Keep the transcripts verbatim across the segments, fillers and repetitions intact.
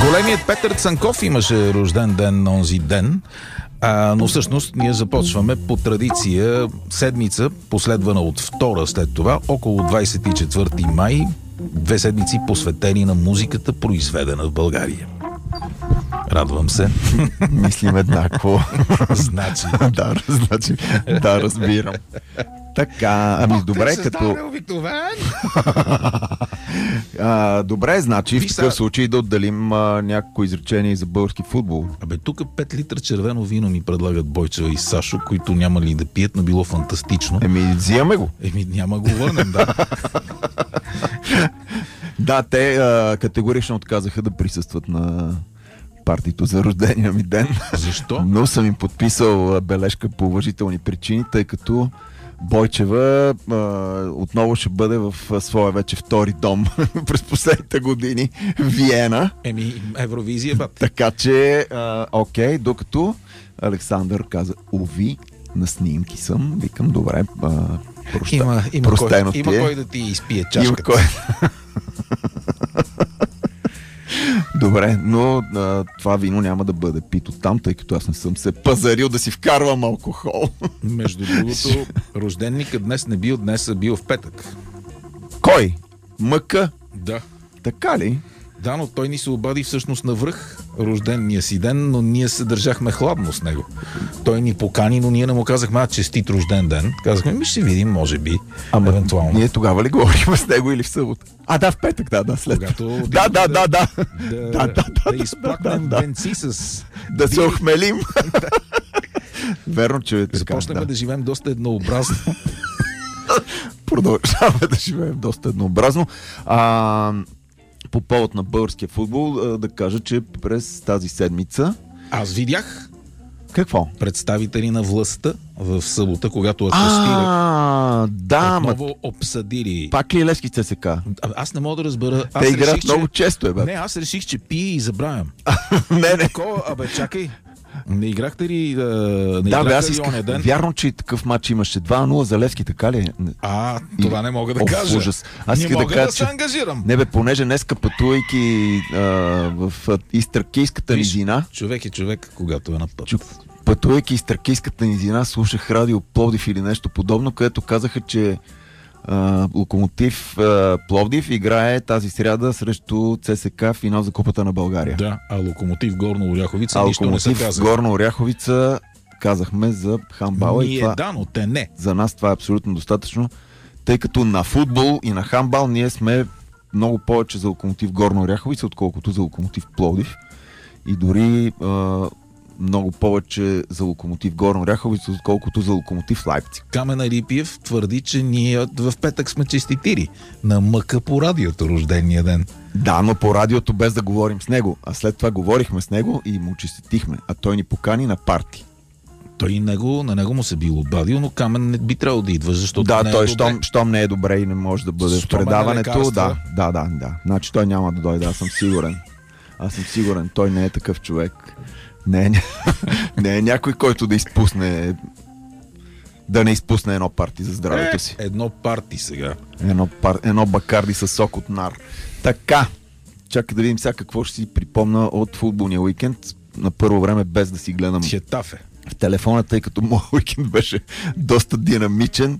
Големият Петър Цанков имаше рожден ден онзи ден, а, но всъщност ние започваме по традиция седмица, последвана от втора след това, около двадесет и четвърти май, две седмици посветени на музиката, произведена в България. Радвам се. Мислим еднакво. Значи. да, значи. Да, разбирам. Така, ами Бог добре, те като... а, добре, значи в такъв случай да отделим а, някакво изречение за български футбол. Абе, тук пет литра червено вино ми предлагат Бойчева и Сашо, които няма ли да пият, но било фантастично. Еми, взимаме го. Еми, няма го върнем, да. Да, те а, категорично отказаха да присъстват на партито за рождения ми ден. Защо? Но съм им подписал бележка по уважителни причини, тъй като Бойчева а, отново ще бъде в а, своя вече втори дом през последните години Виена. Еми, Евровизия, бат. Така че, а, окей, докато Александър каза, уви, на снимки съм, викам, добре, а, проща, има, има, простено кой, ти е. има кой да ти изпие чашката. Има кой. Добре, но а, това вино няма да бъде пито там, тъй като аз не съм се пазарил да си вкарвам алкохол. Между другото, рожденникът днес не бил днес, а бил в петък. Кой? Мъка? Да. Така ли? Да, но той ни се обади всъщност навръх рождения си ден, но ние се държахме хладно с него. Той ни покани, но ние не му казахме, а честит рожден ден. Казахме, ми ще видим, може би, Ама евентуално. Ние тогава ли говорим с него или в събота? А, да, в петък, да, да, след. Когато да, да, да, да. Да, да, да, да, да изплакнем да, да. бенци с... Да се охмелим. Верно, че е така. Започнем да. да живеем доста еднообразно. Продължаваме да живеем доста еднообразно. А, по повод на българския футбол, да кажа, че през тази седмица... Аз видях Какво? представители на властта в събота, когато атестирах. А, да, отново ма... обсъдили. Пак ли е Левски ЦСКА? А, аз не мога да разбера. Аз Те играят реших, много че... често, е, бе. Не, аз реших, че пие и забравям. не, не. Такова, абе, чакай. Не играхте ли а, не Да, бе, аз ли исках. оня ден? Вярно, че такъв матч имаше два нула за Левски, така ли? А, това не мога да О, кажа. ужас. Аз не исках мога да кажа, да се че... ангажирам. Не бе, понеже днеска пътувайки а, в Изтракийската низина, Човек е човек, когато е на път. Чу... пътувайки из Тракийската низина, слушах радио Пловдив или нещо подобно, където казаха, че а, Локомотив а, Пловдив играе тази сряда срещу ЦСКА финал за Купата на България. Да, а Локомотив Горна Оряховица а нищо не се Локомотив каза. Горна Оряховица казахме за хандбала. Ние И това, да, но те не. за нас това е абсолютно достатъчно, тъй като на футбол и на хандбал ние сме много повече за Локомотив Горна Оряховица, отколкото за Локомотив Пловдив. И дори а, много повече за Локомотив Горна Оряховица, отколкото за Локомотив Лайпциг. Камен Рипиев твърди, че ние в петък сме честитири на мъка по радиото рождения ден. Да, но по радиото без да говорим с него. А след това говорихме с него и му честитихме. А той ни покани на парти. Той него, на него му се бил обадил, но Камен не би трябвало да идва, защото Да, не той е щом, щом не е добре и не може да бъде в Щом е на предаването. лекарства. Да, да, да, да. Значи той няма да дойде, аз съм сигурен. Аз съм сигурен, той не е такъв човек. Не е, не е някой, който да изпусне да не изпусне едно парти за здравето си. Е, едно парти сега. Едно, пар, едно бакарди с сок от нар. Така, чакай да видим сега какво ще си припомна от футболния уикенд. На първо време без да си гледам Хетафе. в телефона, тъй като моят уикенд беше доста динамичен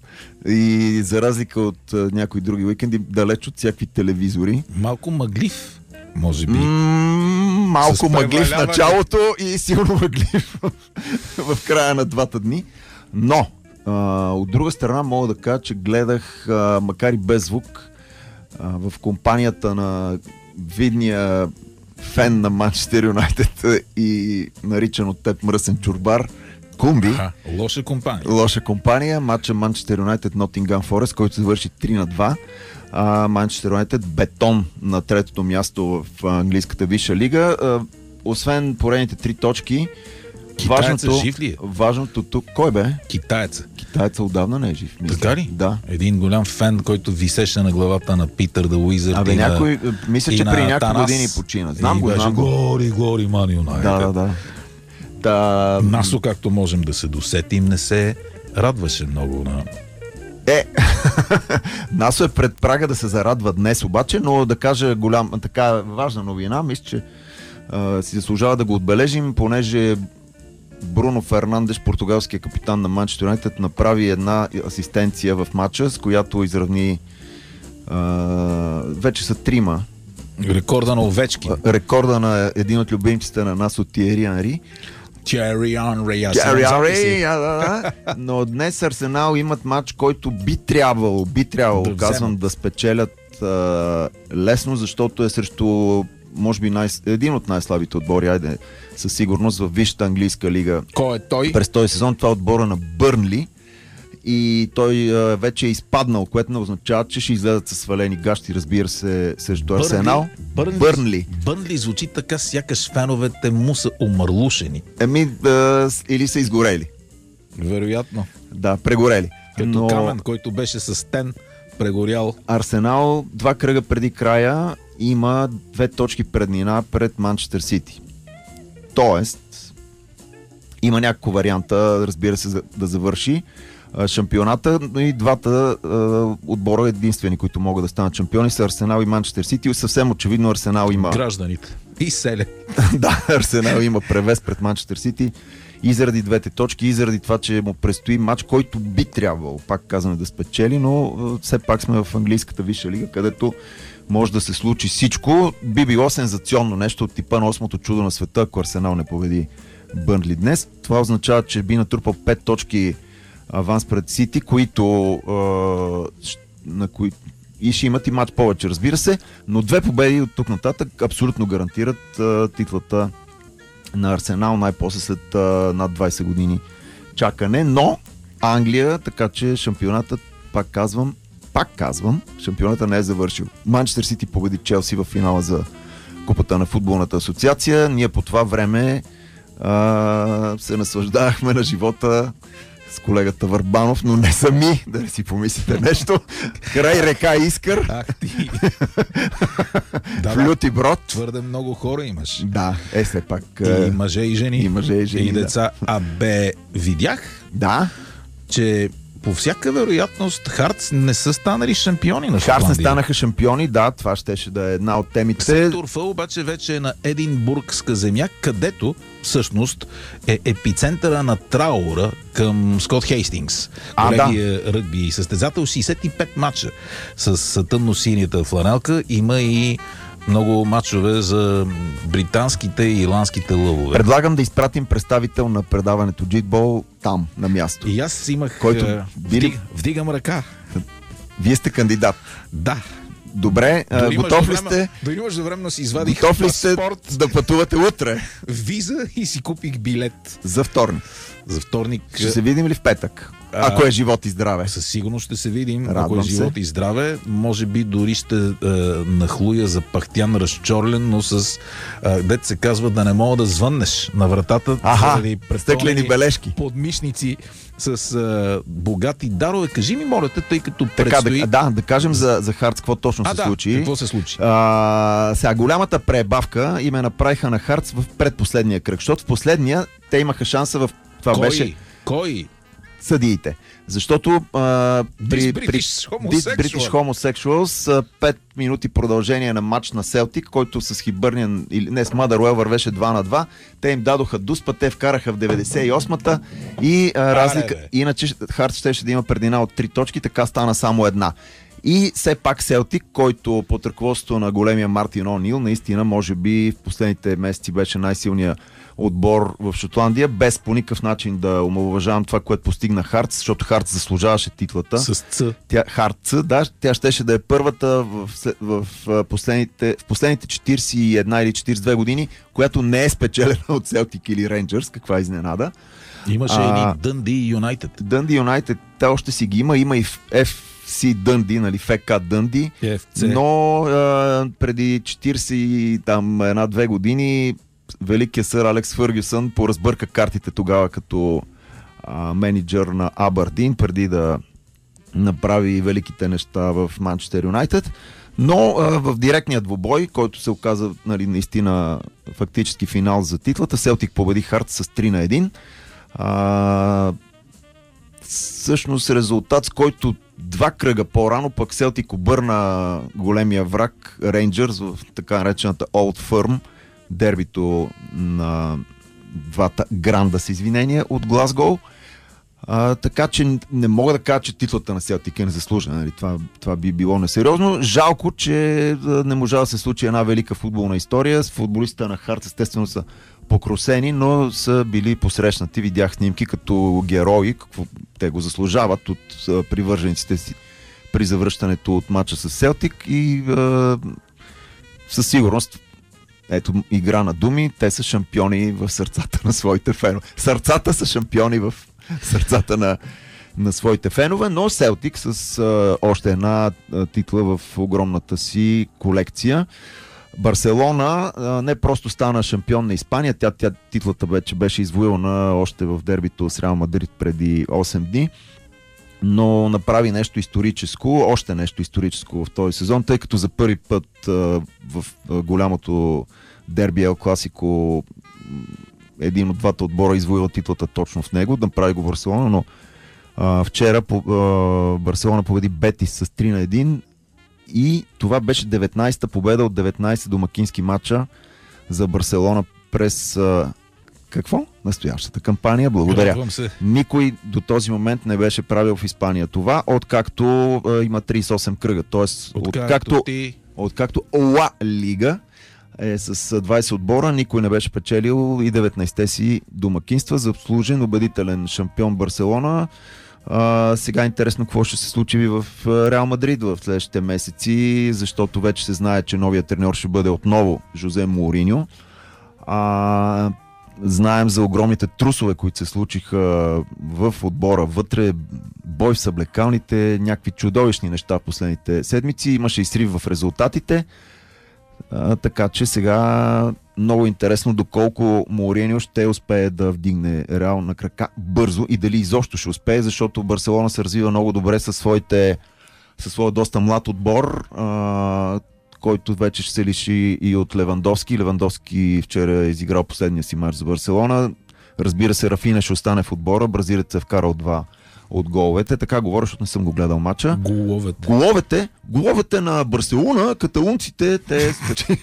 и за разлика от а, някои други уикенди, далеч от всякакви телевизори. Малко мъглив, може би. М- малко С мъглив в преваляване. началото и силно мъглив в края на двата дни. Но, а, от друга страна мога да кажа, че гледах, а, макар и без звук, а, в компанията на видния фен на Манчестър Юнайтед и наричан от теб мръсен чурбар, Кумби. Аха, лоша компания. Лоша компания. Матча Манчестър Юнайтед Нотингъм Форест, който завърши три на два. Манчестър Юнайтед бетон на третото място в английската висша лига. А, освен поредните три точки, Китаеца важното, жив ли е? важното тук... Кой бе? Китаеца. Китаеца отдавна не е жив. Мисля. Така ли? Да. Един голям фен, който висеше на главата на Питър да Уизърд. Абе, и на- някой, мисля, и че на при няколко Танас. години почина. Знам И го, беше знам го. Гори, гори, Ман Юнайтед. Да, да, да. Да. Насо, както можем да се досетим, не се радваше много на... Е, Насо е пред прага да се зарадва днес обаче, но да кажа голям, така важна новина, мисля, че а, си заслужава да го отбележим, понеже Бруно Фернандеш, португалския капитан на Манчестър Юнайтед, направи една асистенция в матча, с която изравни а, вече са трима. Рекорда на Овечки. Рекорда на един от любимците на нас от Тиери Анри. Тиери Анри. Тиери Анри, да, да. Но днес Арсенал имат матч, който би трябвало, би трябвало, да казвам, да спечелят а, лесно, защото е срещу, може би, най- един от най-слабите отбори, айде, със сигурност, в Висшата английска лига. Кой е той? През този сезон това е отбора на Бърнли. И той а, вече е изпаднал, което не означава, че ще излезат със свалени гащи, разбира се, срещу Арсенал. Бърнли, Бърнли. Бърнли звучи така, сякаш феновете му са умърлушени. Еми, а, или са изгорели. Вероятно. Да, прегорели. Като Но Камен, който беше с стен, прегорял. Арсенал два кръга преди края има две точки преднина пред Манчестър Сити. Тоест, има някакво варианта, разбира се, да завърши шампионата, но и двата е, отбора единствени, които могат да станат шампиони, са Арсенал и Манчестър Сити. И съвсем очевидно Арсенал има... Гражданите. И селе. Да, Арсенал има превес пред Манчестър Сити и заради двете точки, и заради това, че му предстои матч, който би трябвало, пак казваме, да спечели, но е, все пак сме в английската висша лига, където може да се случи всичко. Би било сензационно нещо от типа на осмото чудо на света, ако Арсенал не победи Бърнли днес. Това означава, че би натрупал пет точки аванс пред Сити, които а, на кои... и ще имат и матч повече, разбира се, но две победи от тук нататък абсолютно гарантират а, титлата на Арсенал най-после след а, над двайсет години чакане, но Англия, така че шампионатът, пак казвам, пак казвам, шампионата не е завършил. Манчестър Сити победи Челси в финала за Купата на футболната асоциация. Ние по това време а, се наслаждавахме на живота с колегата Върбанов, но не сами, да не си помислите нещо. Край река Искър. Ах ти. В Люти Брод. Твърде много хора имаш. Да, е все пак. И мъже и жени. И мъже и жени, и деца. Да. А бе, видях, да, че по всяка вероятност Хартс не са станали шампиони на Шотландия. Хартс не станаха шампиони, да, това щеше да е една от темите. Сектор Ф обаче вече е на Единбургска земя, където всъщност е епицентъра на траура към Скот Хейстингс. Колегия да. Ръгби състезател, шейсет и пет мача с тъмно-синята фланелка. Има и много мачове за британските и ирландските лъвове. Предлагам да изпратим представител на предаването Джитбол там, на място. И аз имах... Който е, били... вдиг, вдигам ръка. Вие сте кандидат. Да. Добре, дори готов ли време, сте? Дори може да временно си извадих готов ли сте да пътувате утре? Виза и си купих билет. За вторник. За вторник. Ще се видим ли в петък? А, ако е живот и здраве. Със сигурност ще се видим. Радвам ако е живот се. и здраве, може би дори ще е, нахлуя за пахтян разчорлен, но с е, дет се казва да не мога да звъннеш на вратата. Аха, стъклени бележки. Подмишници с е, богати дарове. Кажи ми, моля те, тъй като така, предстои... Да, да, да кажем за, за Хартс какво точно а, се да, случи. какво се случи? А, сега, голямата пребавка им е направиха на Хартс в предпоследния кръг, защото в последния те имаха шанса в... Това Кой? беше... Кой? Съдиите. Защото а, при, при British British Homosexuals пет минути продължение на матч на Селтик, който с Хибърниан, или не, с Мадъруел вървеше два на два. Те им дадоха дуспа, те вкараха в деветдесет и осмата и а, разлика... Аре, иначе Харт щеше да има преднина от три точки, така стана само една. И все пак Селтик, който под ръководството на големия Мартин О'Нил, наистина, може би в последните месеци беше най-силният отбор в Шотландия, без по никакъв начин да омаловажавам това, което постигна Хартс, защото Хартс заслужаваше титлата. С Ц. Тя, Хартс, да, тя щеше да е първата в, в, в, последните, в последните четирийсет и една или четирийсет и две години, която не е спечелена от Селтик или Рейнджърс, каква изненада. Имаше А, едни Дънди Юнайтед. Дънди Юнайтед, те още си ги има, има и в Еф Си Дънди, нали, ФК Дънди, Еф Си. но а, преди четирийсет и там една-две години великият сър Алекс Фъргюсън поразбърка картите тогава като а, менеджер на Абърдин, преди да направи великите неща в Манчестър Юнайтед. Но а, в директния двубой, който се оказа, нали, наистина фактически финал за титлата, Селтик победи Хартс с три на едно. А, всъщност резултат, с който два кръга по-рано пък Селтик обърна големия враг Рейнджърс в така наречената Old Firm дербито на двата гранда с извинения от Глазгоу. А, така че не мога да кажа, че титлата на Селтик е незаслужена. Нали? Това, това би било несериозно. Жалко, че не можа да се случи една велика футболна история. С футболистите на Харт естествено са покрусени, но са били посрещнати. Видях снимки като герои, какво те го заслужават от а, привържениците си при завръщането от матча с Селтик и а, със сигурност ето игра на думи, те са шампиони в сърцата на своите фенове. Сърцата са шампиони в сърцата на, на своите фенове, но Селтик с а, още една а, титла в огромната си колекция. Барселона а, не просто стана шампион на Испания, тя, тя титлата вече беше извоювана още в дербито с Реал Мадрид преди осем дни, но направи нещо историческо, още нещо историческо в този сезон, тъй като за първи път а, в а, голямото дерби Ел Класико един от двата отбора извоюва титлата точно в него, да направи го Барселона, но а, вчера по, а, Барселона победи Бетис с три на едно и това беше деветнайсета победа от деветнайсет домакински матча за Барселона през а, какво? Настоящата кампания. Благодаря. Никой до този момент не беше правил в Испания това, откакто а, има трийсет и осем кръга. Тоест, откакто, откакто, ти... откакто Ла Лига е с двайсет отбора, никой не беше печелил и деветнайсетте си домакинства. Заслужен, убедителен шампион Барселона. А, сега е интересно какво ще се случи в Реал Мадрид в следващите месеци, защото вече се знае, че новият треньор ще бъде отново Жозе Моуриньо. А, знаем за огромните трусове, които се случиха в отбора. Вътре бой в съблекалните, някакви чудовищни неща в последните седмици. Имаше и срив в резултатите. А, така че сега много интересно доколко Моуриньо ще успее да вдигне Реал на крака бързо и дали изобщо ще успее, защото Барселона се развива много добре със своите със своя доста млад отбор, а, който вече ще се лиши и от Левандовски. Левандовски вчера е изиграл последния си мач за Барселона. Разбира се, Рафина ще остане в отбора. Бразилец е вкарал два от головете. Така говоря, защото не съм го гледал мача. Головете. Головете, головете на Барселона, каталунците, те спечели...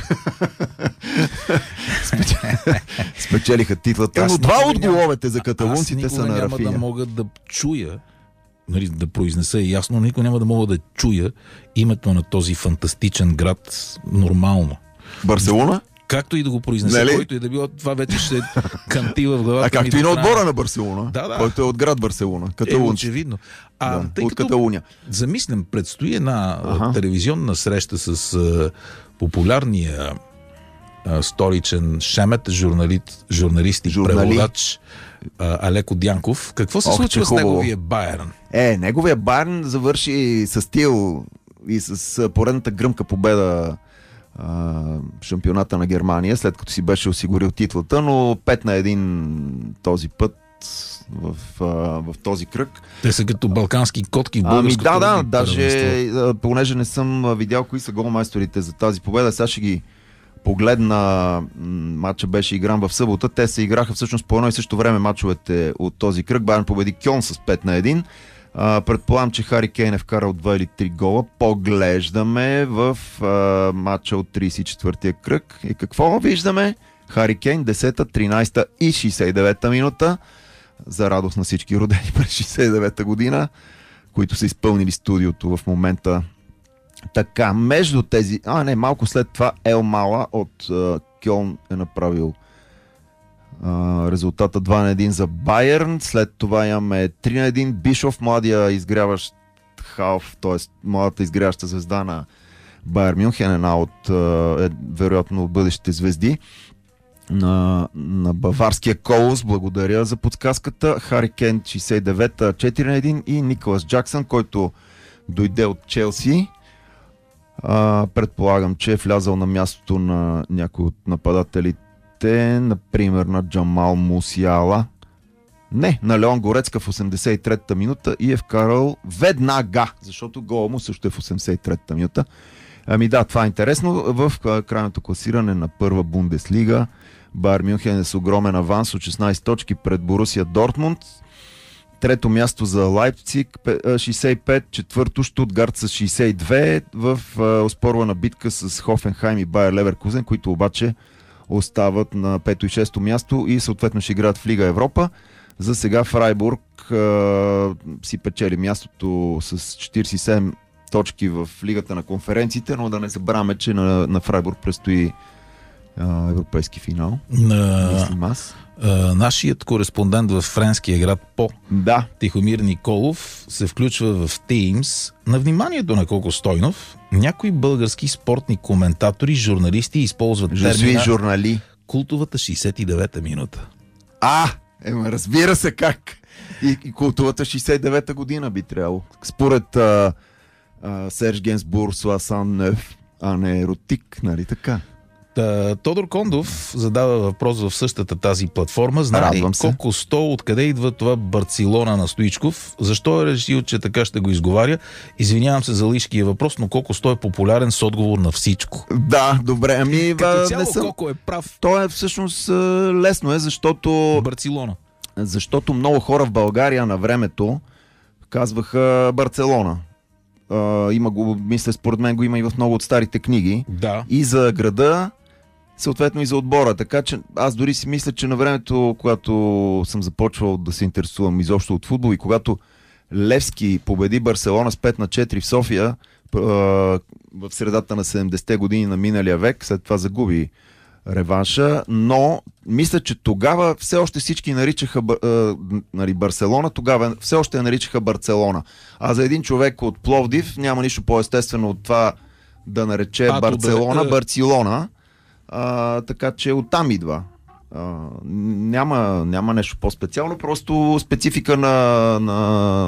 спечелиха титлата. Но два от головете за каталунците са на Рафина. Аз няма да мога да чуя, нали, да произнеса ясно, никой няма да мога да чуя името на този фантастичен град нормално. Барселона? Както и да го произнесе, нали? Който и да било, това вече ще кантива в главата. А както и на отбора на Барселона, да, да. който е от град Барселона. Е, очевидно. А, да, тъй от като Каталуния. Замислям, предстои една ага. телевизионна среща с а, популярния а, столичен шемет, журналист, журналист и Журнали. преводач а, Алеко Дянков. Какво се Ох, случва с хубаво. неговия Байерн? Е, неговия Байерн завърши с стил и с поредната гръмка победа шампионата на Германия, след като си беше осигурил титлата, но пет на един този път в, в този кръг. Те са като балкански котки в Ами българското да, да, даже първенство. понеже не съм видял кои са голмайсторите за тази победа, сега ще ги погледна. Матча беше игран в събота. Те се играха всъщност по едно и също време матчовете от този кръг. Байерн победи Кьон с пет на едно. Uh, предполагам, че Хари Кейн е вкарал два или три гола. Поглеждаме в uh, матча от трийсет и четвъртия кръг. И какво виждаме? Хари Кейн, десета, тринайсета и шейсет и девета минута. За радост на всички родени през шейсет и девета година, които са изпълнили студиото в момента. Така, между тези... А, не, малко след това Ел Мала от uh, Кьон е направил Uh, резултата два на едно за Байерн. След това имаме три на едно Бишов, младия изгряващ халф, т.е. младата изгряваща звезда на Байер Мюнхен, една от uh, е, вероятно бъдещите звезди на, на баварския Колос. Благодаря за подсказката. Хари Кейн шейсет и девета, четири на едно и Николас Джаксън, който дойде от Челси. Uh, предполагам, че е влязал на мястото на някой от нападателите, например на Джамал Мусиала. Не, на Леон Горецка в осемдесет и третата минута и е вкарал веднага, защото гол му също е в осемдесет и третата минута. Ами да, това е интересно. В крайното класиране на първа Бундеслига Байер Мюнхен е с огромен аванс от шестнайсет точки пред Борусия Дортмунд. Трето място за Лайпциг шейсет и пет, четвърто Штутгарт с шейсет и две в оспорвана битка с Хофенхайм и Байер Леверкузен, които обаче остават на пето и шесто място и съответно ще играят в Лига Европа. За сега Фрайбург а, си печели мястото с четирийсет и седем точки в Лигата на конференциите, но да не забравяме, че на, на Фрайбург предстои а, европейски финал. На... Мислим аз. Uh, нашият кореспондент в френския град По, Да. Тихомир Николов, се включва в Teams. На вниманието на Коко Стойнов, някои български спортни коментатори, журналисти използват термина журнали. култовата шейсет и девета минута. А, ема разбира се как. И, и култовата шейсет и девета година би трябвало. Според а, а, Серж Генсбур, Суасан Нев, а не Ротик, нали така? Та, Тодор Кондов задава въпрос в същата тази платформа. Знае ли Коко Сто откъде идва това Барцелона на Стоичков? Защо е решил, че така ще го изговаря? Извинявам се за лишкия въпрос, но Коко Сто е популярен с отговор на всичко. Да, добре. Ами, като цяло не съм... Коко е прав. То е всъщност лесно е, защото... Барцелона. Защото много хора в България на времето казваха Барцелона. Uh, има го, мисля, според мен го има и в много от старите книги. Да. И за града, съответно и за отбора. Така че аз дори си мисля, че на времето, когато съм започвал да се интересувам изобщо от футбол и когато Левски победи Барселона с пет на четири в София uh, в средата на седемдесетте години на миналия век, след това загуби реванша, но мисля, че тогава все още всички наричаха а, нали, Барселона, тогава все още я наричаха Барцелона. А за един човек от Пловдив няма нищо по-естествено от това да нарече а, Барцелона да... Барцелона, а, така че оттам идва. А, няма, няма нещо по-специално, просто специфика на, на,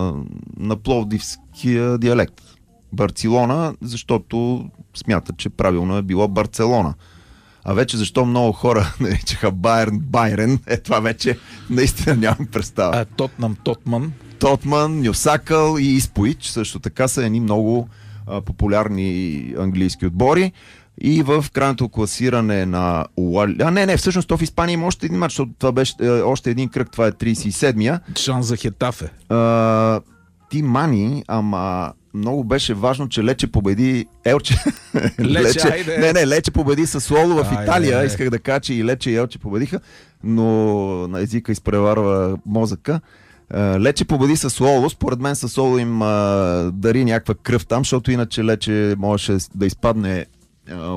на пловдивския диалект. Барцелона, защото смятат, че правилно е било Барцелона. А вече защо много хора наричаха Байерн, Байрен, е това вече наистина нямам представа. А Тотнам, Тотман. Тотман, Нюсакъл и Испоич също така са едни много а, популярни английски отбори. И в крайното класиране на Уали... А не, не, всъщност то в Испания има още един матч, защото това беше е, още един кръг, това е трийсет и седмия. Шанс за Хетафе. А, ти мани, ама... Много беше важно, че Лече победи Елче. Лече, Лече не, не, Лече победи Сасуоло в айде, Италия. айде. Исках да кажа, че и Лече и Елче победиха, но на езика изпреварва мозъка. Лече победи Сасуоло. Според мен Сасуоло им а, дари някаква кръв там, защото иначе Лече можеше да изпадне а,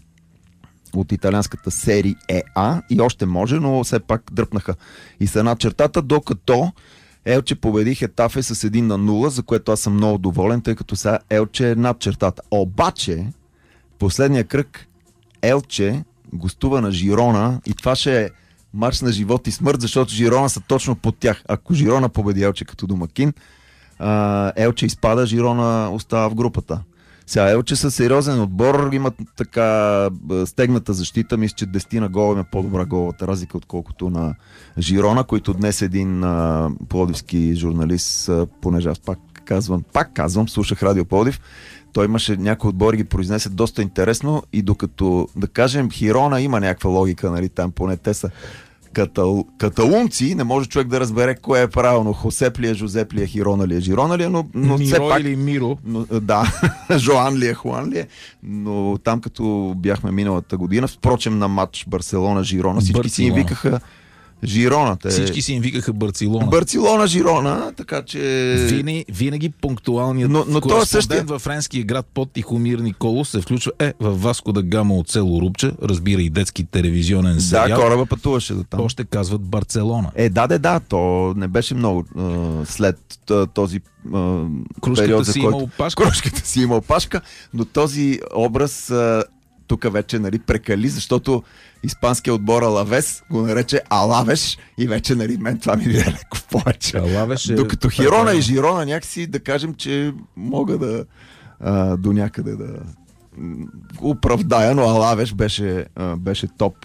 от италианската серия А и още може, но все пак дръпнаха и с една чертата, докато Елче победи Хетафе с един на нула, за което аз съм много доволен, тъй като сега Елче е над чертата. Обаче, последния кръг Елче гостува на Жирона и това ще е марш на живот и смърт, защото Жирона са точно под тях. Ако Жирона победи Елче като домакин, Елче изпада, Жирона остава в групата. Сега Елче са сериозен отбор, имат така стегната защита, мисля, че десет на гола има по-добра головата разлика, отколкото на Жирона, който днес един а, пловдивски журналист, а, понеже аз пак казвам, пак казвам, слушах Радио Пловдив, той имаше някои отбори ги произнесе доста интересно и докато, да кажем, Хирона има някаква логика, нали, там поне те са Катал... каталунци, не може човек да разбере кое е правилно. Хосеп ли е, Жозеп ли е, Хирона ли е, Жирона ли е, но, но Миро все пак... или Миро. Но, да, Жоан ли е, Хуан ли е, но там като бяхме миналата година, впрочем на матч Барселона-Жирона, всички Барцелона. Си им викаха Жирона. Те... Всички си им викаха Барцелона. Барцелона-Жирона, така че... Винаги, винаги пунктуалният но, но кореспондент същия... във френския град под Тихомир Николов се включва е в Васко да Гама от село Рупче, разбира и детски телевизионен сериал. Да, кораба пътуваше до там. Още казват Барцелона. Е, да, да, да, то не беше много а, след а, този а, период, за си който... имал пашка. Кружката си имал пашка, но този образ а, тук вече, нали, прекали, защото испанския отбор Алавес го нарече Алавеш и вече, нали, мен това ми е леко повече. Алавеш е... Докато Хирона и Жирона някакси, да кажем, че мога да а, до някъде да оправдая, но Алавеш беше, а, беше топ.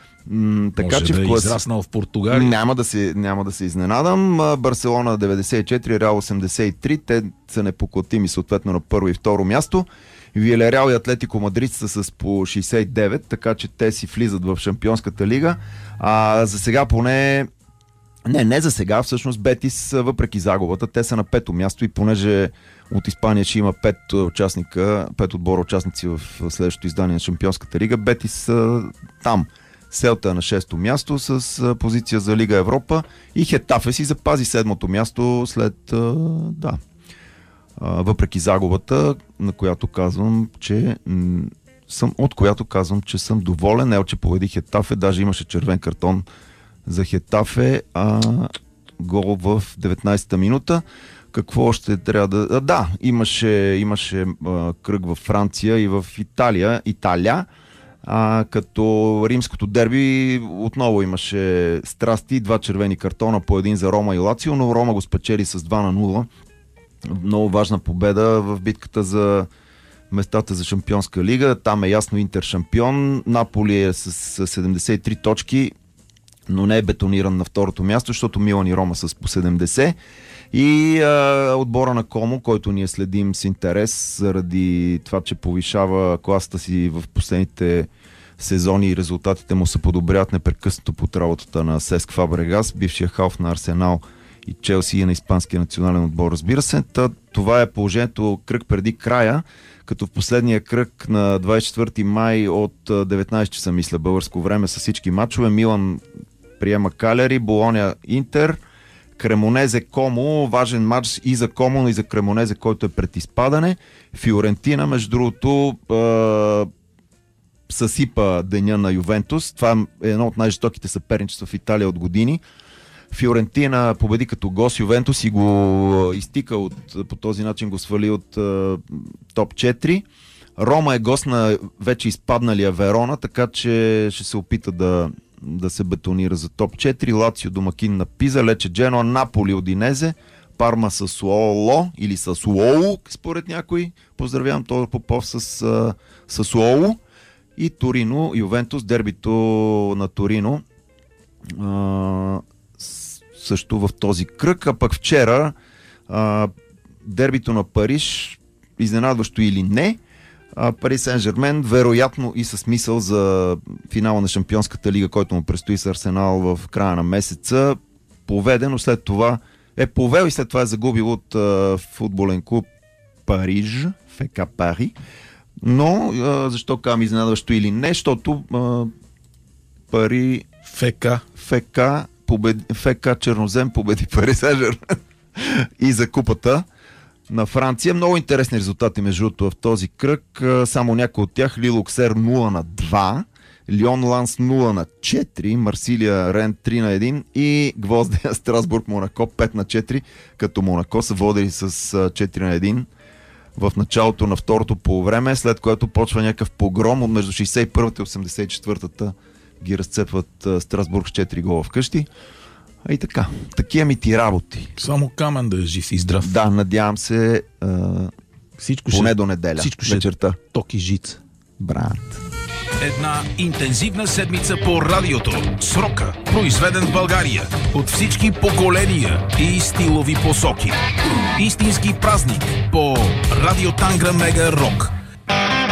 М, така, може че да в е клас... израснал в Португалия. Няма да се, няма да се изненадам. Барселона деветдесет и четири, Реал осемдесет и три. Те са непоклатими съответно на първо и второ място. Виелереал и Атлетико Мадрид са с по шейсет и девет, така че те си влизат в Шампионската лига. А за сега поне... Не, не за сега, всъщност Бетис, въпреки загубата, те са на пето място и понеже от Испания ще има пет участника, пет отбора участници в следващото издание на Шампионската лига, Бетис са там. Селта на шесто място с а, позиция за Лига Европа и Хетафе си запази седмото място след а, да, а, въпреки загубата, на която казвам, че м- съм, от която казвам, че съм доволен. Елче победи Хетафе, даже имаше червен картон за Хетафе, а гол в деветнайсета минута. Какво още трябва да... А, да, имаше, имаше а, кръг във Франция и в Италия, Италия, а, като римското дерби отново имаше страсти, два червени картона по един за Рома и Лацио, но Рома го спечели с два на нула. Много важна победа в битката за местата за Шампионска лига. Там е ясно Интер шампион. Наполи е с седемдесет и три точки, но не е бетониран на второто място, защото Милан и Рома са по седемдесет. И а, отбора на Комо, който ние следим с интерес заради това, че повишава класата си в последните сезони и резултатите му се подобряват непрекъснато под работата на Сеск Фабрегас, бившия халф на Арсенал и Челси и на испанския национален отбор, разбира се. Та, това е положението кръг преди края, като в последния кръг на двайсет и четвърти май от деветнайсет часа, мисля, българско време с всички матчове. Милан приема Калери, Болоня Интер, Кремонезе Комо, важен матч и за Комо, но и за Кремонезе, който е пред изпадане. Фиорентина, между другото, е, съсипа деня на Ювентус. Това е едно от най-жестоките съперничества в Италия от години. Фиорентина победи като гост Ювентус и го изтика от, по този начин го свали от е, топ четири. Рома е гост на вече изпадналия Верона, така че ще се опита да, да се бетонира за топ четири. Лацио домакин на Пиза, Лече Дженоа, Наполи Одинезе, Парма Сасуоло или Сасуоло, според някой. Поздравявам Тодор Попов с uh, Сасуоло. И Торино, Ювентус, дербито на Торино. Uh, също в този кръг. А пък вчера uh, дербито на Париж, изненадващо или не, Пари Сен-Жермен, вероятно и със смисъл за финала на Шампионската лига, който му предстои с Арсенал в края на месеца, поведе, но след това е повел и след това е загубил от а, футболен клуб Париж, ФК Пари. Но а, защо казвам изненадващо или не, защото а, Пари ФК ФК, победи, ФК Чернозем победи Пари Сен-Жермен и за купата на Франция. Много интересни резултати между другото в този кръг. Само някои от тях. Лил Оксер нула на два, Лион Ланс нула на четири, Марсилия Рен три на един и Гвоздея Страсбург Монако пет на четири, като Монако са водили с четири на един в началото на второто полувреме, след което почва някакъв погром от между шейсет и първата и осемдесет и четвъртата ги разцепват Страсбург с четири гола вкъщи. А и така. Такива ми ти работи. Само Камен да е жив и здрав. Да, надявам се а, всичко поне ще, до неделя. Всичко ще вечерта. Ток и жица. Брат. Една интензивна седмица по радиото. Срока, произведен в България от всички поколения и стилови посоки. Истински празник по Радио Тангра Мега Рок.